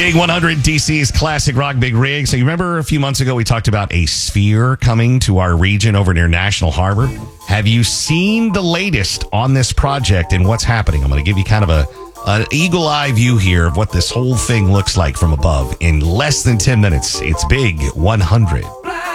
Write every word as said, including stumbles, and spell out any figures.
Big one hundred, D C's classic rock big rig. So you remember a few months ago we talked about a sphere coming to our region over near National Harbor? Have you seen the latest on this project and what's happening? I'm going to give you kind of a an eagle eye view here of what this whole thing looks like from above in less than ten minutes. It's Big one hundred.